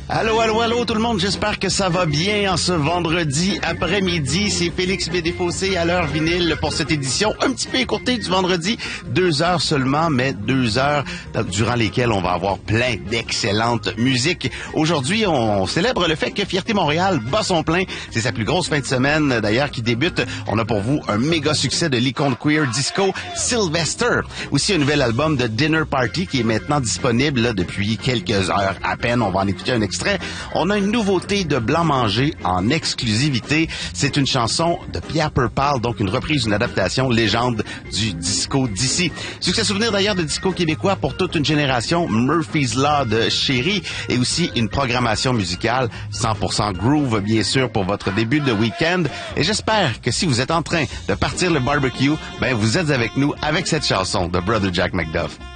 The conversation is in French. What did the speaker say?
Allô, allô, allô tout le monde, j'espère que ça va bien en ce vendredi après-midi. C'est Félix Bédéfossé à l'heure vinyle pour cette édition un petit peu écourtée du vendredi. 2 heures seulement, mais 2 heures durant lesquelles on va avoir plein d'excellentes musiques. Aujourd'hui, on célèbre le fait que Fierté Montréal bat son plein. C'est sa plus grosse fin de semaine d'ailleurs qui débute. On a pour vous un méga succès de l'icône queer disco Sylvester. Aussi un nouvel album de Dinner Party qui est maintenant disponible là, depuis quelques heures à peine. On va en écouter un extrait. On a une nouveauté de Blanc Manger en exclusivité. C'est une chanson de Pierre Perpal, donc une reprise, une adaptation légende du disco d'ici. Succès souvenir d'ailleurs de disco québécois pour toute une génération, Murphy's Law de Chéri et aussi une programmation musicale 100% groove bien sûr pour votre début de week-end. Et j'espère que si vous êtes en train de partir le barbecue, ben vous êtes avec nous avec cette chanson de Brother Jack McDuff.